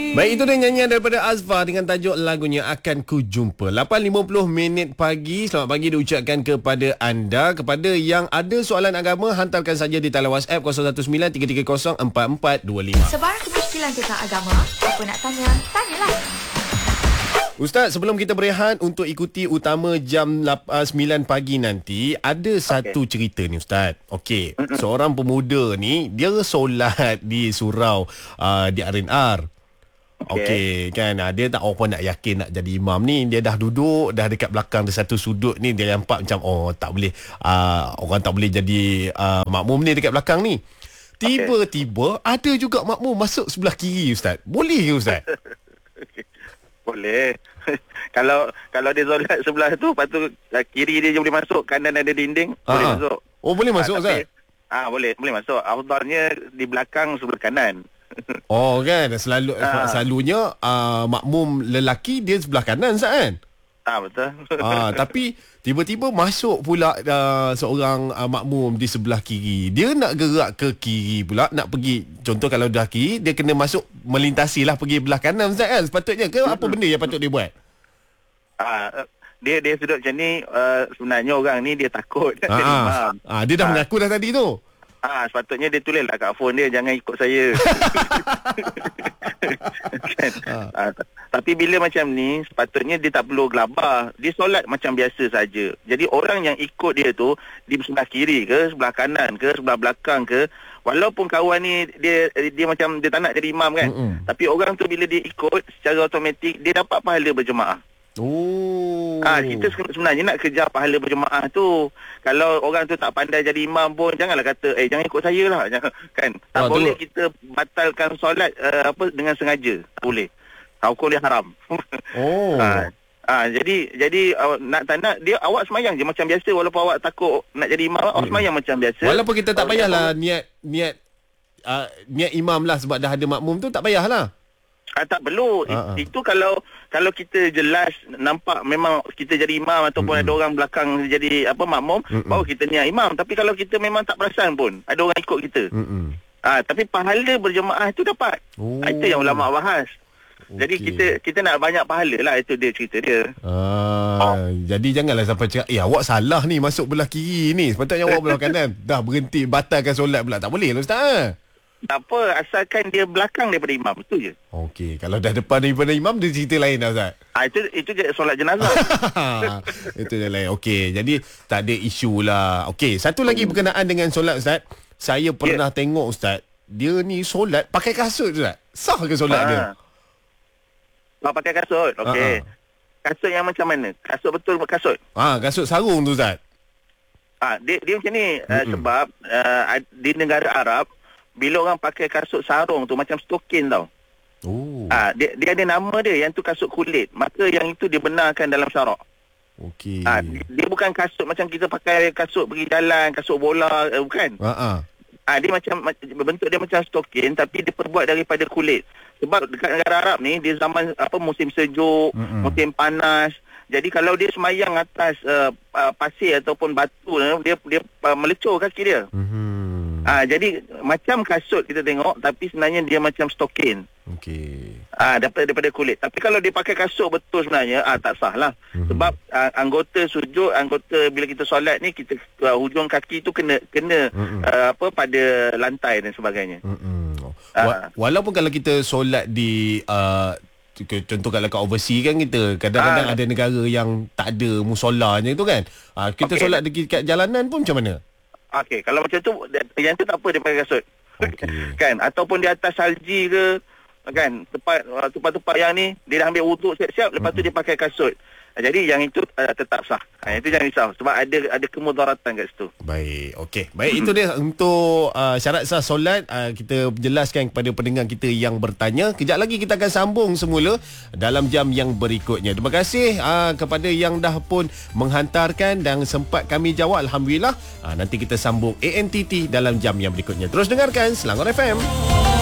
Baik, itu dia nyanyian daripada Azfar dengan tajuk lagunya Akan Ku Jumpa. 8.50 minit pagi. Selamat pagi diucapkan kepada anda. Kepada yang ada soalan agama, hantarkan saja di talian WhatsApp 0193304425. Sebarang kemusykilan tentang agama, apa nak tanya, tanyalah. Ustaz, sebelum kita berehat untuk ikuti utama jam 9 pagi nanti, ada satu cerita ni Ustaz. Okey, seorang pemuda ni, dia solat di surau di R&R. Okey, kan dia tak apa nak yakin nak jadi imam ni. Dia dah duduk, dah dekat belakang di satu sudut ni. Dia nampak macam, tak boleh, orang tak boleh jadi makmum ni dekat belakang ni. Tiba-tiba ada juga makmum masuk sebelah kiri Ustaz. Boleh ke Ustaz? Boleh. Kalau dia solat sebelah tu, lepas tu kiri dia je boleh masuk, kanan ada dinding, boleh masuk. Oh, boleh masuk Ustaz? Boleh masuk. Afdalnya di belakang sebelah kanan. Oh kan, selalunya makmum lelaki dia sebelah kanan Ustaz kan? Betul. Tapi tiba-tiba masuk pula seorang makmum di sebelah kiri. Dia nak gerak ke kiri pula, nak pergi, contoh kalau dah kiri, dia kena masuk, melintasilah pergi belah kanan Ustaz kan? Sepatutnya ke apa benda yang patut dia buat? Dia sudut macam ni, sebenarnya orang ni dia takut jadi imam. Dia dah mengaku dah tadi tu. Sepatutnya dia tulislah kat phone dia, jangan ikut saya. Tapi bila macam ni, sepatutnya dia tak perlu gelabah. Dia solat macam biasa saja. Jadi orang yang ikut dia tu, di sebelah kiri ke, sebelah kanan ke, sebelah belakang ke, walaupun kawan ni dia macam dia tak nak jadi imam kan, tapi orang tu bila dia ikut, secara automatik dia dapat pahala berjemaah. Kita sebenarnya nak kejar pahala berjemaah tu. Kalau orang tu tak pandai jadi imam pun, janganlah kata jangan ikut saya lah, kan. Tak boleh kita batalkan solat dengan sengaja. Tak boleh. Hukum dia haram. Jadi nak tak nak, dia awak semayang je macam biasa. Walaupun awak takut nak jadi imam, awak semayang macam biasa. Walaupun kita tak payahlah niat imam lah, sebab dah ada makmum tu, tak payahlah. Tak perlu. Itu kalau kita jelas nampak memang kita jadi imam, ataupun ada orang belakang jadi makmum, baru kita niat imam. Tapi kalau kita memang tak perasan pun ada orang ikut kita, tapi pahala berjemaah tu dapat. Itu yang ulama bahas. Jadi kita nak banyak pahala lah. Itu dia cerita dia. Jadi janganlah sampai cakap awak salah ni masuk belah kiri ni, sepatutnya awak belah kanan. Dah berhenti, batalkan solat pula. Tak boleh lah Ustaz. Tak apa, asalkan dia belakang daripada imam, itu je. Okey, kalau dah depan daripada imam, dia cerita lain dah Ustaz. Itu je solat jenazah. Itu je lain. Okey, jadi tak ada isu lah. Okey, satu lagi berkenaan dengan solat Ustaz. Saya pernah tengok Ustaz, dia ni solat pakai kasut Ustaz. Sah ke solat dia? Pakai kasut. Okey. Kasut yang macam mana? Kasut betul kasut? Kasut sarung tu Ustaz. Dia macam ni, sebab di negara Arab, bila orang pakai kasut sarung tu macam stokin tau. Dia ada nama dia, yang tu kasut kulit. Maka yang itu dibenarkan dalam syarak. Okey. Dia bukan kasut macam kita pakai kasut pergi jalan, kasut bola, bukan. Dia macam bentuk dia macam stokin, tapi diperbuat daripada kulit. Sebab dekat negara Arab ni, dia zaman musim sejuk, musim panas. Jadi kalau dia semayang atas pasir ataupun batu, dia melecur kaki dia. Jadi macam kasut kita tengok, tapi sebenarnya dia macam stokin. Okey. Daripada kulit. Tapi kalau dia pakai kasut betul sebenarnya, tak sah lah. Sebab anggota sujud, anggota bila kita solat ni, kita hujung kaki tu kena pada lantai dan sebagainya. Walaupun kalau kita solat di contoh kalau kat overseas kan, kita kadang-kadang ada negara yang tak ada musolanya tu kan. Kita solat dekat jalanan pun macam mana? Okey, kalau macam tu, yang tu tak apa dia pakai kasut. Kan, ataupun di atas salji ke, kan, tempat-tempat yang ni dia dah ambil wuduk siap-siap, lepas tu dia pakai kasut. Jadi yang itu tetap sah. Itu jangan risau, sebab ada kemudaratan kat situ. Baik, okey. Baik, itu dia untuk syarat sah solat. Kita jelaskan kepada pendengar kita yang bertanya. Kejap lagi kita akan sambung semula dalam jam yang berikutnya. Terima kasih kepada yang dah pun menghantarkan dan sempat kami jawab. Alhamdulillah. Nanti kita sambung ANTT dalam jam yang berikutnya. Terus dengarkan Selangor FM.